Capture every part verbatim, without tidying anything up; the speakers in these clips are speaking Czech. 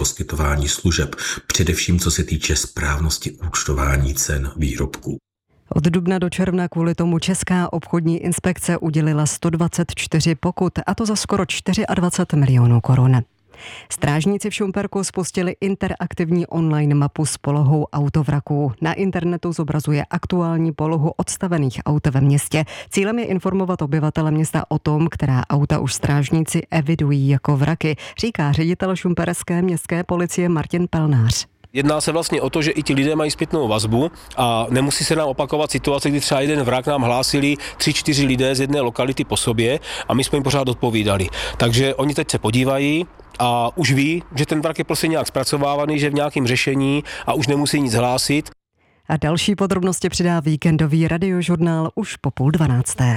poskytování služeb, především co se týče správnosti účtování cen výrobků. Od dubna do června kvůli tomu Česká obchodní inspekce udělila sto dvacet čtyři pokut, a to za skoro dvacet čtyři milionů korun. Strážníci v Šumperku spustili interaktivní online mapu s polohou autovraků. Na internetu zobrazuje aktuální polohu odstavených aut ve městě. Cílem je informovat obyvatele města o tom, která auta už strážníci evidují jako vraky, říká ředitel šumperské městské policie Martin Pelnář. Jedná se vlastně o to, že i ti lidé mají zpětnou vazbu a nemusí se nám opakovat situace, kdy třeba jeden vrak nám hlásili tři, čtyři lidé z jedné lokality po sobě a my jsme jim pořád odpovídali. Takže oni teď se podívají a už ví, že ten vrak je prostě nějak zpracovávaný, že v nějakém řešení a už nemusí nic hlásit. A další podrobnosti přidá víkendový radiožurnál už po půl dvanácté.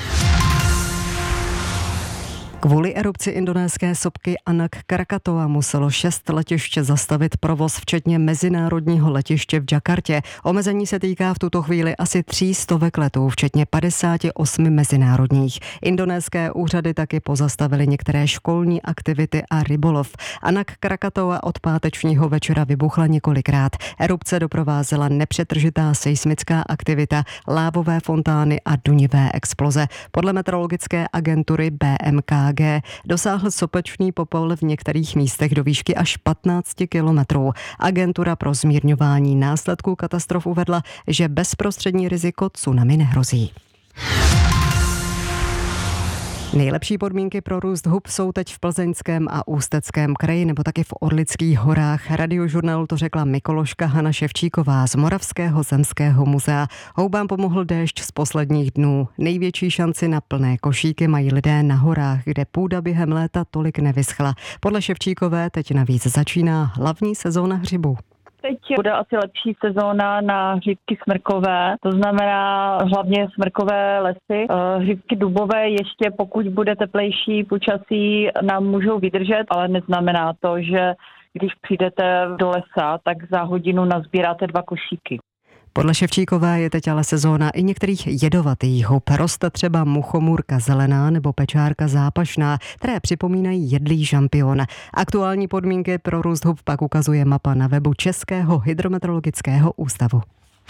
Kvůli erupci indonéské sopky Anak Krakatoa muselo šest letišť zastavit provoz, včetně mezinárodního letiště v Jakartě. Omezení se týká v tuto chvíli asi tří stovek letů, včetně padesáti osmi mezinárodních. Indonéské úřady taky pozastavily některé školní aktivity a rybolov. Anak Krakatoa od pátečního večera vybuchla několikrát. Erupce doprovázela nepřetržitá seismická aktivita, lávové fontány a dunivé exploze. Podle meteorologické agentury B M K G dosáhl sopečný popel v některých místech do výšky až patnáct kilometrů. Agentura pro zmírňování následků katastrof uvedla, že bezprostřední riziko tsunami nehrozí. Nejlepší podmínky pro růst hub jsou teď v Plzeňském a Ústeckém kraji nebo taky v Orlických horách. Radiožurnálu to řekla mykoložka Hana Ševčíková z Moravského zemského muzea. Houbám pomohl déšť z posledních dnů. Největší šanci na plné košíky mají lidé na horách, kde půda během léta tolik nevyschla. Podle Ševčíkové teď navíc začíná hlavní sezóna hřibů. Teď bude asi lepší sezóna na hřibky smrkové, to znamená hlavně smrkové lesy. Hřibky dubové ještě, pokud bude teplejší počasí, nám můžou vydržet, ale neznamená to, že když přijdete do lesa, tak za hodinu nazbíráte dva košíky. Podle Ševčíkové je teď ale sezóna i některých jedovatých hub. Roste třeba muchomůrka zelená nebo pečárka zápašná, které připomínají jedlý žampion. Aktuální podmínky pro růst hub pak ukazuje mapa na webu Českého hydrometeorologického ústavu.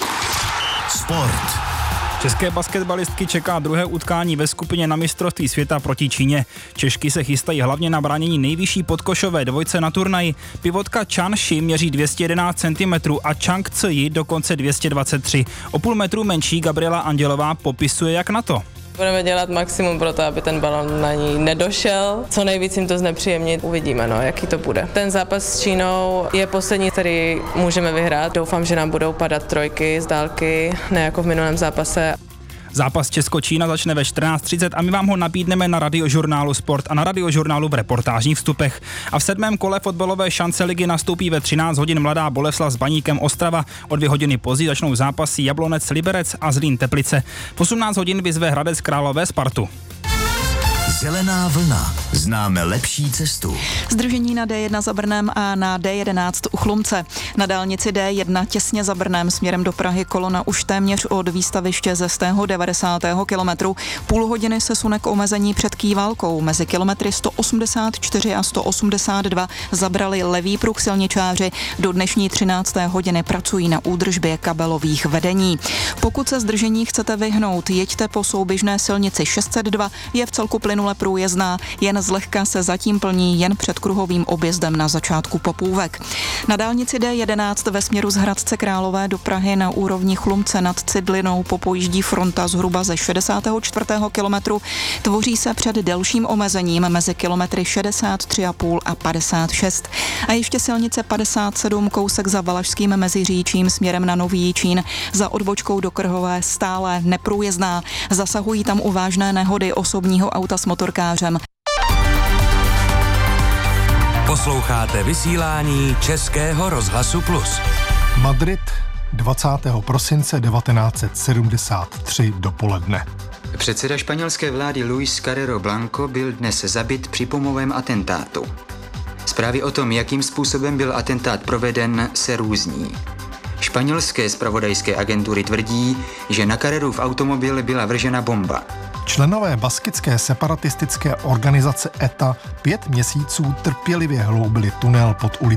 Sport. České basketbalistky čeká druhé utkání ve skupině na mistrovství světa proti Číně. Češky se chystají hlavně na bránění nejvyšší podkošové dvojce na turnaji. Pivotka Chan Shi měří dvě stě jedenáct centimetrů a Chang Tze-ji dokonce dvě stě dvacet tři. O půl metru menší Gabriela Andělová popisuje, jak na to. Budeme dělat maximum pro to, aby ten balon na ní nedošel. Co nejvíc jim to znepříjemnit, uvidíme, no, jaký to bude. Ten zápas s Čínou je poslední, který můžeme vyhrát. Doufám, že nám budou padat trojky z dálky, ne jako v minulém zápase. Zápas Česko-Čína začne ve čtrnáct třicet a my vám ho nabídneme na radiožurnálu Sport a na radiožurnálu v reportážních vstupech. A v sedmém kole fotbalové šance ligy nastoupí ve třináct hodin Mladá Boleslav s Baníkem Ostrava. O dvě hodiny později začnou zápasy Jablonec Liberec a Zlín Teplice. V osmnáct hodin vyzve Hradec Králové Spartu. Zelená vlna. Známe lepší cestu. Zdržení na D jedna za Brnem a na D jedenáct u Chlumce. Na dálnici D jedna těsně za Brnem směrem do Prahy kolona už téměř od výstaviště ze stého devadesátého kilometru. Půl hodiny se sune k omezení před Kývalkou. Mezi kilometry sto osmdesát čtyři a sto osmdesát dva zabrali levý pruh silničáři. Do dnešní třinácté hodiny pracují na údržbě kabelových vedení. Pokud se zdržení chcete vyhnout, jeďte po souběžné silnici šest set dva, je v celku plynule průjezdná, jen zlehka se zatím plní jen před kruhovým objezdem na začátku Popůvek. Na dálnici D jedenáct ve směru z Hradce Králové do Prahy na úrovni Chlumce nad Cidlinou popojíždí fronta zhruba ze šedesátého čtvrtého kilometru. Tvoří se před delším omezením mezi kilometry šedesát tři a půl a padesát šest. A ještě silnice padesát sedm kousek za Valašským Meziříčím směrem na Nový Jičín za odbočkou do Krhové stále neprůjezdná. Zasahují tam u vážné nehody osobního auta s motorkářem. Posloucháte vysílání Českého rozhlasu Plus. Madrid, dvacátého prosince devatenáct set sedmdesát tři dopoledne. Předseda španělské vlády Luis Carrero Blanco byl dnes zabit při pomovém atentátu. Zprávy o tom, jakým způsobem byl atentát proveden, se různí. Španělské zpravodajské agentury tvrdí, že na Carrerův automobil byla vržena bomba. Členové baskické separatistické organizace E T A pět měsíců trpělivě hloubili tunel pod ulicí